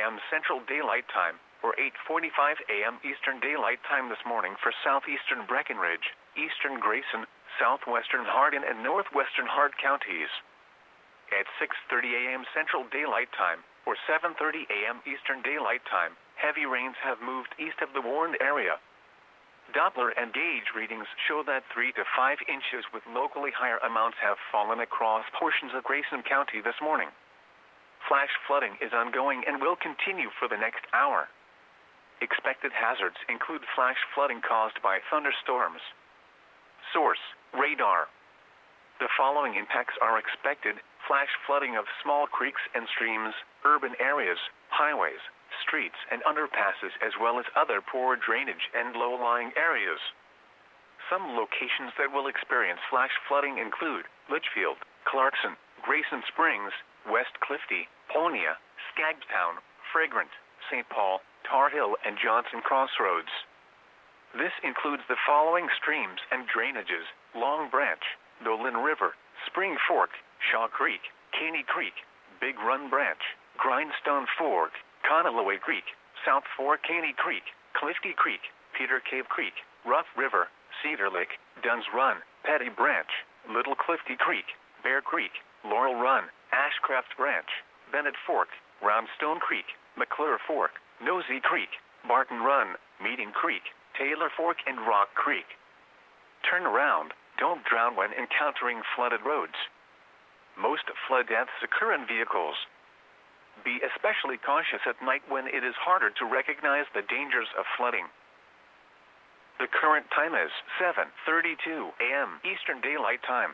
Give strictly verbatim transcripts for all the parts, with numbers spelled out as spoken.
m Central Daylight Time, or eight forty-five a m Eastern Daylight Time this morning for southeastern Breckenridge, eastern Grayson, southwestern Hardin and northwestern Hart counties. At six thirty a m Central Daylight Time, or seven thirty a m Eastern Daylight Time, heavy rains have moved east of the warned area. Doppler and gauge readings show that three to five inches with locally higher amounts have fallen across portions of Grayson County this morning. Flash flooding is ongoing and will continue for the next hour. Expected hazards include flash flooding caused by thunderstorms. Source: radar. The following impacts are expected: flash flooding of small creeks and streams, urban areas, highways, streets and underpasses, as well as other poor drainage and low-lying areas. Some locations that will experience flash flooding include Litchfield, Clarkson, Grayson Springs, West Clifty, Ponia, Skagtown, Fragrant, Saint Paul, Tar Hill and Johnson Crossroads. This includes the following streams and drainages: Long Branch, Dolan River, Spring Fork, Shaw Creek, Caney Creek, Big Run Branch, Grindstone Fork, Conalloway Creek, South Fork Caney Creek, Clifty Creek, Peter Cave Creek, Rough River, Cedar Lick, Dunn's Run, Petty Branch, Little Clifty Creek, Bear Creek, Laurel Run, Ashcraft Branch, Bennett Fork, Roundstone Creek, McClure Fork, Nosey Creek, Barton Run, Meeting Creek, Taylor Fork and Rock Creek. Turn around. Don't drown when encountering flooded roads. Most flood deaths occur in vehicles. Be especially cautious at night when it is harder to recognize the dangers of flooding. The current time is seven thirty-two a m Eastern Daylight Time.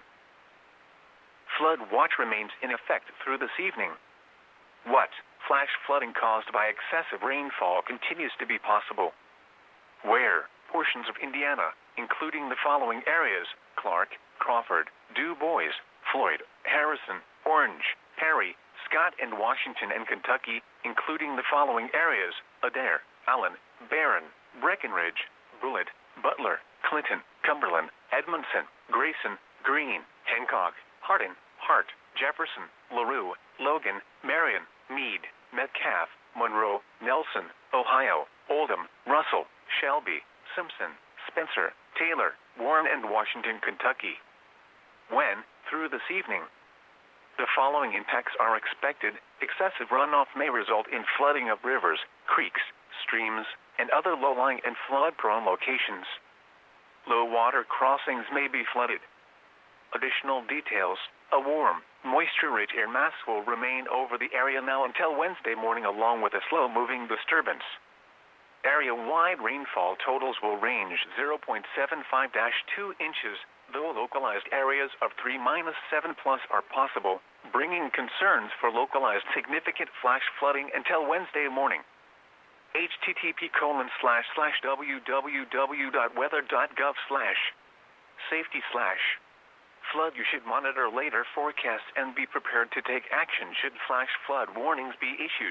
Flood watch remains in effect through this evening. What? Flash flooding caused by excessive rainfall continues to be possible. Where? Portions of Indiana, including the following areas: Clark, Crawford, Du Bois, Floyd, Harrison, Orange, Perry, Scott and Washington and Kentucky, including the following areas: Adair, Allen, Barron, Breckenridge, Bullitt, Butler, Clinton, Cumberland, Edmondson, Grayson, Greene, Hancock, Hardin, Hart, Jefferson, LaRue, Logan, Marion, Meade, Metcalfe, Monroe, Nelson, Ohio, Oldham, Russell, Shelby, Simpson, Spencer, Taylor, Warren and Washington, Kentucky. When? Through this evening. The following impacts are expected: excessive runoff may result in flooding of rivers, creeks, streams, and other low-lying and flood-prone locations. Low water crossings may be flooded. Additional details: a warm, moisture-rich air mass will remain over the area now until Wednesday morning, along with a slow-moving disturbance. Area-wide rainfall totals will range zero point seven five to two inches, though localized areas of three to seven plus are possible, bringing concerns for localized significant flash flooding until Wednesday morning. H T T P colon slash slash www dot weather dot gov slash safety slash flood. You should monitor later forecasts and be prepared to take action should flash flood warnings be issued.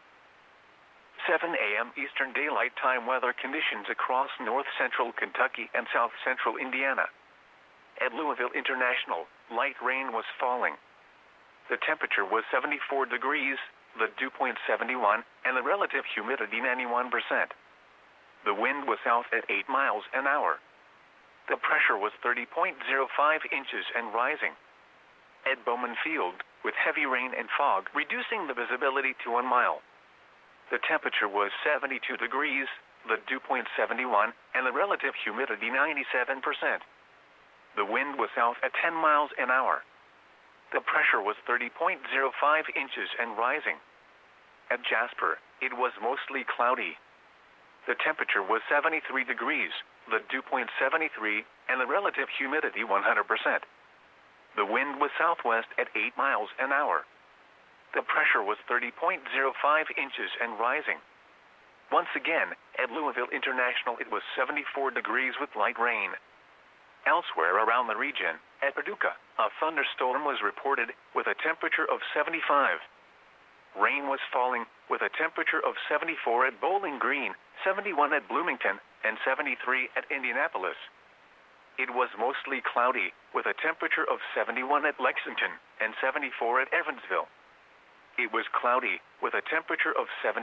seven a m Eastern Daylight Time weather conditions across north-central Kentucky and south-central Indiana. At Louisville International, light rain was falling. The temperature was seventy-four degrees, the dew point seventy-one, and the relative humidity ninety-one percent. The wind was south at eight miles an hour. The pressure was thirty point zero five inches and rising. At Bowman Field, with heavy rain and fog reducing the visibility to one mile. The temperature was seventy-two degrees, the dew point seventy-one, and the relative humidity ninety-seven percent. The wind was south at ten miles an hour. The pressure was thirty point zero five inches and rising. At Jasper, it was mostly cloudy. The temperature was seventy-three degrees, the dew point seventy-three, and the relative humidity one hundred percent. The wind was southwest at eight miles an hour. The pressure was thirty point zero five inches and rising. Once again, at Louisville International it was seventy-four degrees with light rain. Elsewhere around the region, at Paducah, a thunderstorm was reported with a temperature of seventy-five. Rain was falling with a temperature of seventy-four at Bowling Green, seventy-one at Bloomington, and seventy-three at Indianapolis. It was mostly cloudy with a temperature of seventy-one at Lexington and seventy-four at Evansville. It was cloudy with a temperature of seventy.